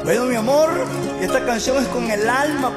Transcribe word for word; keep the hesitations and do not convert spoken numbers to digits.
Bueno, mi amor, esta canción es con el alma